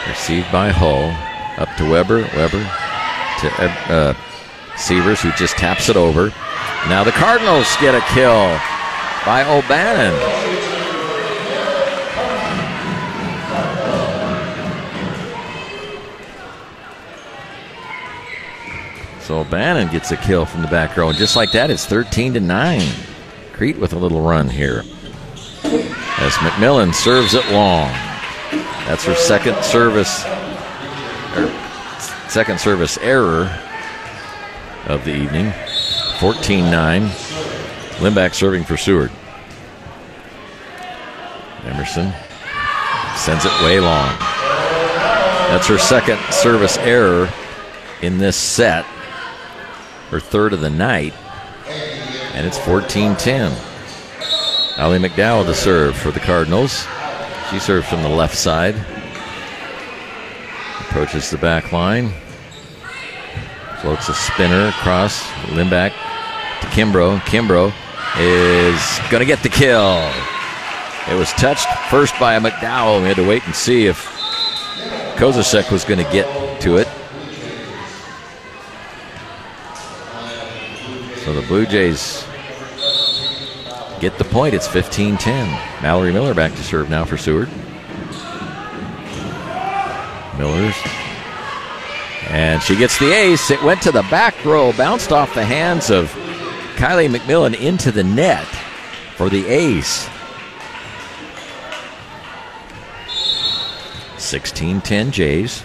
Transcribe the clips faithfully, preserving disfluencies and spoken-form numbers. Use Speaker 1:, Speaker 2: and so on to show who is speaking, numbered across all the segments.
Speaker 1: Received by Hull. Up to Weber. Weber to uh, Severs, who just taps it over. Now the Cardinals get a kill by O'Bannon. So O'Bannon gets a kill from the back row. And just like that, it's thirteen to nine. Crete with a little run here. As McMillan serves it long. That's her second service, or second service error of the evening. fourteen nine. Lindback serving for Seward. Emerson sends it way long. That's her second service error in this set. Her third of the night. And it's fourteen ten. Allie McDowell to serve for the Cardinals. She serves from the left side. Approaches the back line. Floats a spinner across. Lindback to Kimbrough. Kimbrough is going to get the kill. It was touched first by a McDowell. We had to wait and see if Kozasek was going to get to it. So the Blue Jays get the point. It's fifteen ten. Mallory Miller back to serve now for Seward. Miller's. And she gets the ace. It went to the back row, bounced off the hands of Kylie McMillan into the net for the ace. sixteen ten Jays.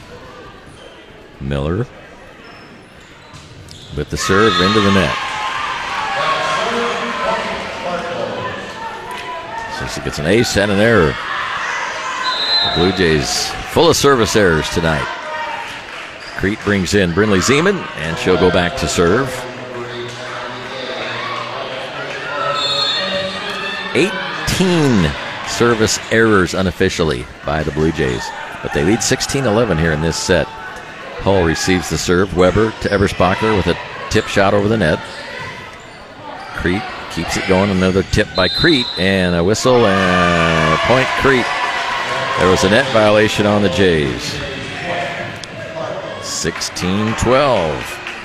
Speaker 1: Miller with the serve into the net. So she gets an ace and an error. The Blue Jays full of service errors tonight. Crete brings in Brinley Zeman, and she'll go back to serve. eighteen service errors unofficially by the Blue Jays, but they lead sixteen eleven here in this set. Hull receives the serve. Weber to Eberspacher with a tip shot over the net. Crete keeps it going. Another tip by Crete, and a whistle, and a point Crete. There was a net violation on the Jays. sixteen twelve.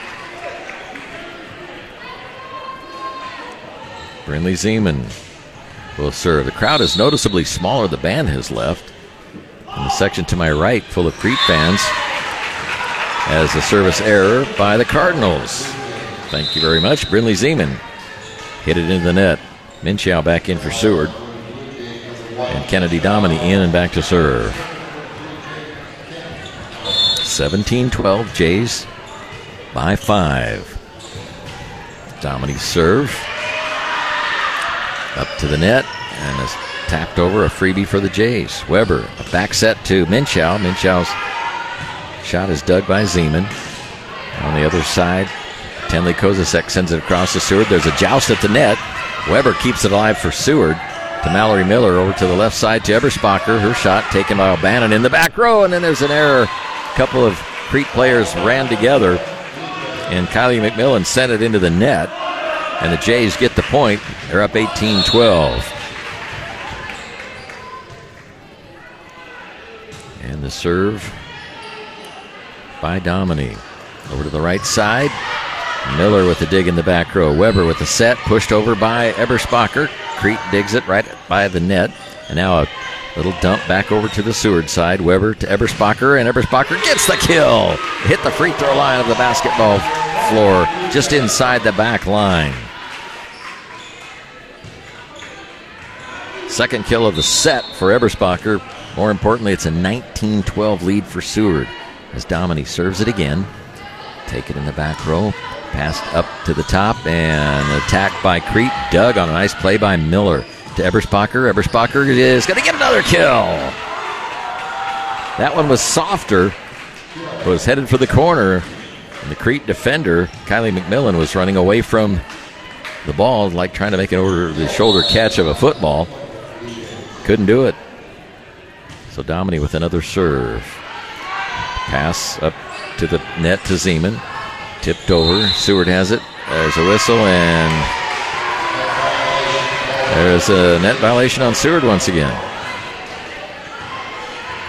Speaker 1: Brinley Zeman will serve. The crowd is noticeably smaller. The band has left. In the section to my right, full of Crete fans, as a service error by the Cardinals. Thank you very much. Brinley Zeman hit it into the net. Minchow back in for Seward. And Kennedy Dominy in and back to serve. seventeen twelve, Jays by five. Dominy serve. Up to the net, and is tapped over, a freebie for the Jays. Weber, a back set to Minchow. Minchow's shot is dug by Zeman. On the other side, Tenley Kozasek sends it across to Seward. There's a joust at the net. Weber keeps it alive for Seward. To Mallory Miller, over to the left side to Eberspacher. Her shot taken by O'Bannon in the back row, and then there's an error. A couple of Crete players ran together, and Kylie McMillan sent it into the net, and the Jays get the point. They're up eighteen twelve. And the serve by Dominy. Over to the right side. Miller with the dig in the back row. Weber with the set, pushed over by Eberspacher. Crete digs it right by the net. And now a little dump back over to the Seward side. Weber to Eberspacher, and Eberspacher gets the kill. Hit the free throw line of the basketball floor, just inside the back line. Second kill of the set for Eberspacher. More importantly, it's a nineteen twelve lead for Seward as Dominy serves it again. Take it in the back row. Passed up to the top, and attacked by Crete. Dug on a nice play by Miller to Eberspacher. Eberspacher is going to get another kill. That one was softer. Was headed for the corner. And the Crete defender, Kylie McMillan, was running away from the ball, like trying to make an over-the-shoulder catch of a football. Couldn't do it. So Dominy with another serve. Pass up to the net to Zeman. Tipped over. Seward has it. There's a whistle, and there's a net violation on Seward once again.